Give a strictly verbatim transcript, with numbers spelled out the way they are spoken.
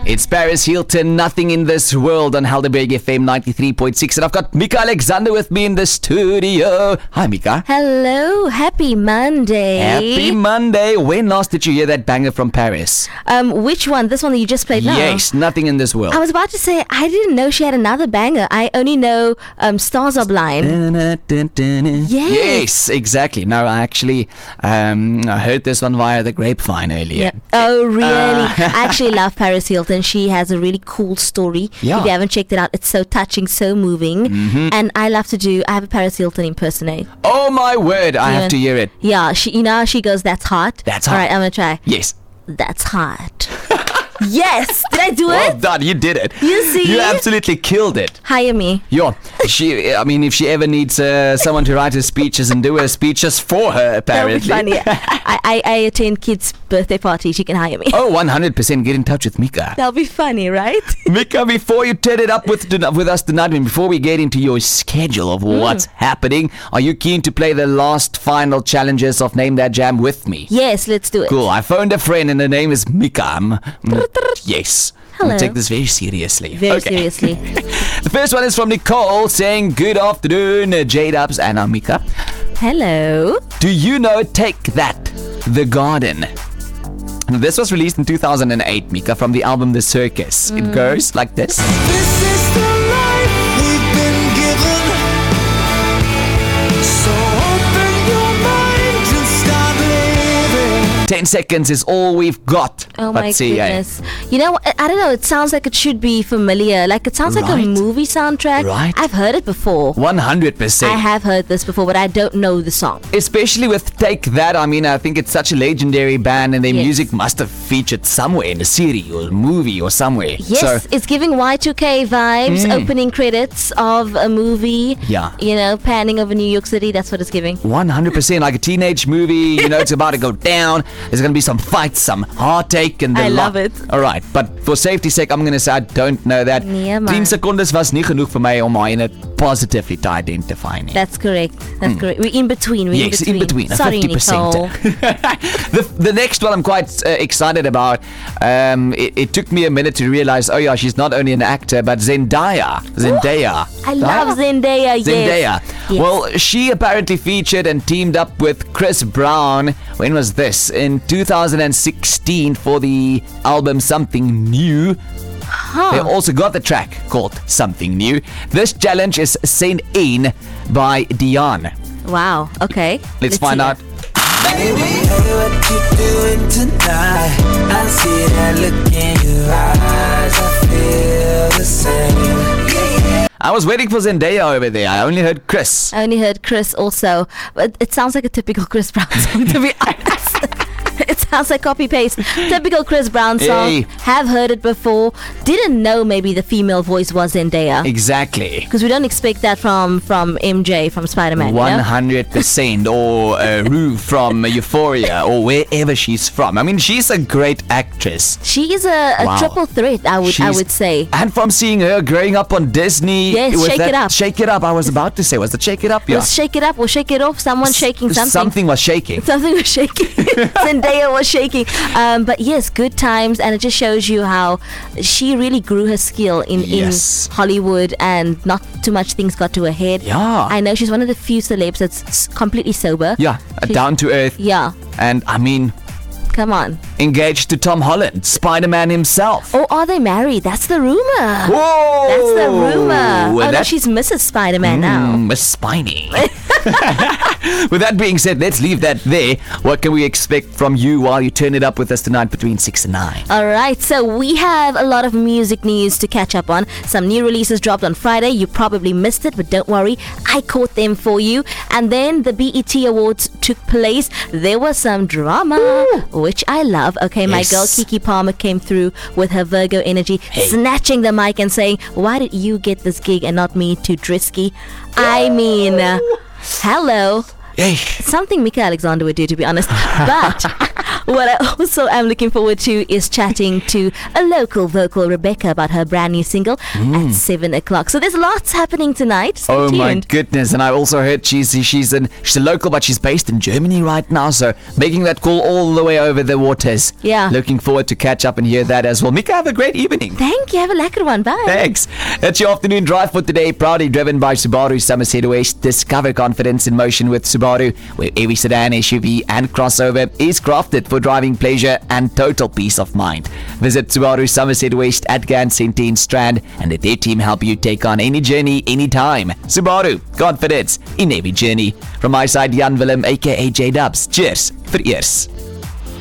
It's Paris Hilton, Nothing in This World on Helderberg F M ninety-three point six. And I've got Mika Alexander with me in the studio. Hi, Mika. Hello. Happy Monday. Happy Monday. When last did you hear that banger from Paris? Um, which one? This one that you just played now? Yes, Nothing in This World. I was about to say, I didn't know she had another banger. I only know um, Stars Are Blind. Yes. Yes, exactly. No, I actually um, I heard this one via the grapevine earlier. Yeah. Oh, really? Uh, I actually love Paris Hilton. She has a really cool story. Yeah. If you haven't checked it out, it's so touching, so moving. Mm-hmm. And I love to do, I have a Paris Hilton impersonate. Oh, my word. I Yeah. have to hear it. Yeah, she, you know how she goes, that's hot? That's All hot. right, I'm going to try. Yes. That's hot. Yes. Did I do Well it? done. You did it. You see? You absolutely killed it. Hire me. Yeah, she. I mean, if she ever needs uh, someone to write her speeches and do her speeches for her, apparently. That would be funny. I, I, I attend kids' birthday parties. You can hire me. Oh, one hundred percent. Get in touch with Mika. That'll be funny, right? Mika, before you turn it up with with us tonight, and before we get into your schedule of Mm. what's happening, are you keen to play the last final challenges of Name That Jam with me? Yes, let's do it. Cool. I phoned a friend and her name is Mika. I'm, mm, yes. Hello. I take this very seriously. Very Okay. seriously. The first one is from Nicole saying, "Good afternoon, uh, J-Dubs and I'm Mika. Hello. Do you know Take That, The Garden?" This was released in two thousand eight, Mika, from the album The Circus. Mm. It goes like this. This is the life we've been given. So open your mind and start living. Ten seconds is all we've got. Oh But my see, eh, goodness. You know, I, I don't know. It sounds like it should be familiar. Like it sounds like Right. a movie soundtrack. Right. I've heard it before. one hundred percent. I have heard this before, but I don't know the song. Especially with Take That, I mean, I think it's such a legendary band and their Yes. music must have featured somewhere in a series or a movie or somewhere. Yes, So, it's giving Y two K vibes, Mm. opening credits of a movie. Yeah. You know, panning over New York City. That's what it's giving. one hundred percent like a teenage movie, you know, it's about to go down. There's going to be some fights, some heartache and the I love lot. it. All right, but for safety's sake, I'm going to say I don't know that. Nee, man. ten secondes was nie genoeg vir my om haar in it positively to identify nie. That's correct. That's correct. We're in between. We're Hmm. Yes, in in between. between, a Sorry, fifty percent. Nicole. the, the next one I'm quite uh, excited about. Um, it, it took me a minute to realize, oh yeah, she's not only an actor, but Zendaya. Zendaya. I love Zendaya. Zendaya. Yes. Yes. Well, she apparently featured and teamed up with Chris Brown. When was this? In two thousand sixteen for the album Something New. They Huh. also got the track called Something New. This challenge is Sent In by Dion. Wow. Okay. Let's, find hear. out. Baby, hey, what you doing tonight? I see that look in your eyes. I feel the same. Yeah, yeah. I was waiting for Zendaya over there. I only heard Chris. I only heard Chris also, but it sounds like a typical Chris Brown song, to be honest. It sounds like copy paste. Typical Chris Brown song. Hey. Have heard it before. Didn't know maybe the female voice was Zendaya. Exactly. Because we don't expect that from, from M J from Spider-Man. one You know? hundred percent. Or uh, Rue from Euphoria or wherever she's from. I mean, she's a great actress. She is a, a Wow. triple threat, I would I She's- would say. And from seeing her growing up on Disney. Yes, with Shake that, It Up. Shake It Up. I was about to say, was it Shake It Up? Yeah. Was Shake It Up or Shake It Off? Someone shaking something. Something was shaking. Something was shaking. Zendaya was shaking. Um, but yes, good times, and it just shows you how she really grew her skill in, Yes. in Hollywood, and not too much things got to her head. Yeah. I know she's one of the few celebs that's s- completely sober. Yeah, uh, She's- down to earth. Yeah, And I mean, come on. engaged to Tom Holland, Spider-Man himself. Oh, are they married? That's the rumor. Whoa! That's the rumor. Oh, no, that- she's Missus Spider-Man now. Mm, Miss Spiny. With that being said, let's leave that there. What can we expect from you while you turn it up with us tonight between six and nine? All right, so we have a lot of music news to catch up on. Some new releases dropped on Friday. You probably missed it, but don't worry. I caught them for you. And then the B E T Awards took place. There was some drama, which I love. Okay, my Yes. girl Kiki Palmer came through with her Virgo energy, snatching the mic and saying, "Why did you get this gig and not me, too Drisky?" I mean, uh, hello. Hey. Something Mika Alexander would do, to be honest. But What I also am looking forward to is chatting to a local vocal, Rebecca, about her brand new single at seven o'clock. So there's lots happening tonight. Stay Oh my tuned. goodness! And I also heard she's she's in she's a local, but she's based in Germany right now. So making that call all the way over the waters. Yeah. Looking forward to catch up and hear that as well. Mika, have a great evening. Thank you. Have a lekker one. Bye. Thanks. That's your afternoon drive for today. Proudly driven by Subaru Somerset West. Discover confidence in motion with Subaru, where every sedan, S U V, and crossover is crafted for driving pleasure and total peace of mind. Visit Subaru Somerset West at Grand Centene Strand and let their team help you take on any journey, anytime. Subaru, confidence in every journey. From my side, Jan Willem, aka J Dubs. Cheers for ears.